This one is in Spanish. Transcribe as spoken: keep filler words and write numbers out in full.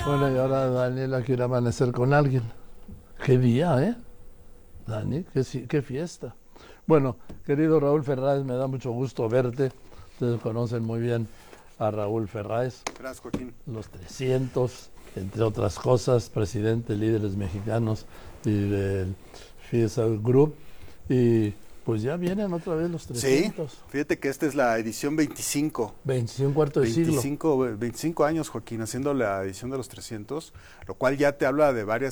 Bueno, y ahora Daniela quiere amanecer con alguien. Qué día, ¿eh? Dani, qué, si- qué fiesta. Bueno, querido Raúl Ferráez, me da mucho gusto verte. Ustedes conocen muy bien a Raúl Ferráez, Gracias, Joaquín. los trescientos, entre otras cosas, presidente de Líderes Mexicanos y del Fiesal Group. Y pues ya vienen otra vez los Sí, trescientos. fíjate que esta es la edición veinticinco. veinticinco cuarto de siglo. veinticinco, veinticinco años, Joaquín, haciendo la edición de los trescientos, lo cual ya te habla de varias